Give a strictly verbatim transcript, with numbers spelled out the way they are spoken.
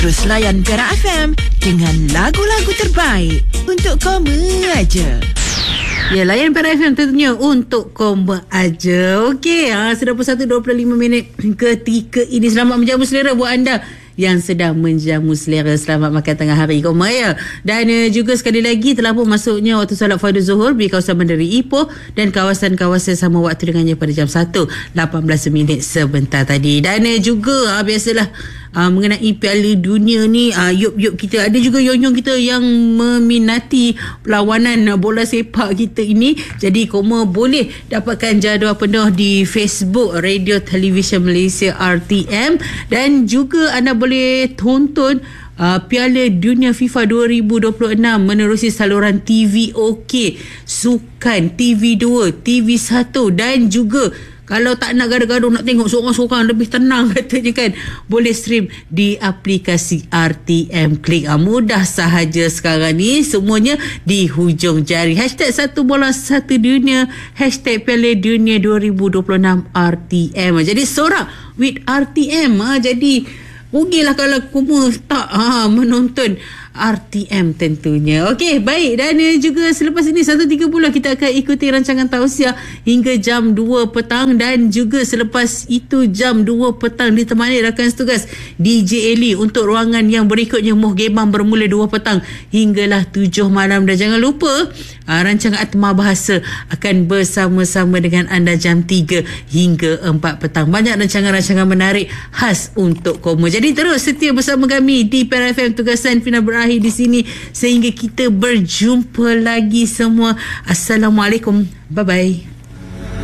Terus layan Perak F M dengan lagu-lagu terbaik untuk kamu aja. Ya, layan Perak F M tentunya untuk kamu aja. Okey, ha, sudah pukul satu dua puluh lima minit ketika ini. Selamat menjamu selera buat anda yang sedang menjamu selera. Selamat makan tengah hari koma ya. Dan uh, juga sekali lagi telah pun masuknya waktu solat fardu zuhur di kawasan Bandari Ipoh dan kawasan-kawasan sama waktu dengannya pada jam satu lapan belas minit sebentar tadi. Dan uh, juga uh, biasalah Uh, mengenai Piala Dunia ni, uh, yup-yup kita ada juga yong-yong kita yang meminati perlawanan uh, bola sepak kita ini. Jadi koma boleh dapatkan jadual penuh di Facebook Radio Television Malaysia R T M, dan juga anda boleh tonton Uh, Piala Dunia FIFA dua ribu dua puluh enam menerusi saluran T V OK, Sukan, T V dua, T V satu, dan juga kalau tak nak gaduh-gaduh, nak tengok seorang-seorang lebih tenang katanya kan, boleh stream di aplikasi R T M Klik. Ah, mudah sahaja sekarang ni, semuanya di hujung jari. Hashtag satu bola satu dunia, hashtag Piala Dunia dua ribu dua puluh enam R T M. Jadi sorak with R T M. Ah, jadi rugilah kalau kamu tak ha, menonton R T M tentunya. Okey, baik. Dan juga selepas ini satu tiga puluh kita akan ikuti rancangan tausiah hingga jam dua petang, dan juga selepas itu jam dua petang ditemani rakan setugas D J Eli untuk ruangan yang berikutnya, Muh Gebang, bermula dua petang hinggalah tujuh malam. Dan jangan lupa aa, rancangan Atma Bahasa akan bersama-sama dengan anda jam tiga hingga empat petang. Banyak rancangan-rancangan menarik khas untuk kamu. Jadi terus setia bersama kami di Perak F M. Tugasan Fina berakhir di sini sehingga kita berjumpa lagi semua. Assalamualaikum. Bye-bye.